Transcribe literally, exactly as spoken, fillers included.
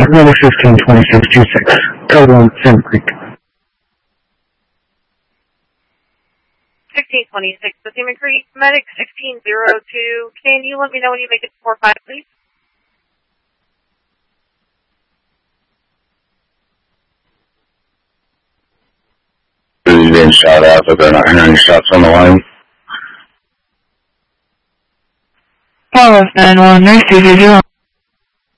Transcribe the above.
number fifteen twenty-six two six. Code one, Salmon Creek. sixteen twenty-six, the Salmon Creek, medic sixteen oh two. Can you let me know when you make it to four five, please? He's being shot at, but they're not hearing shots on the line. Paulus nine one, nurse two two zero.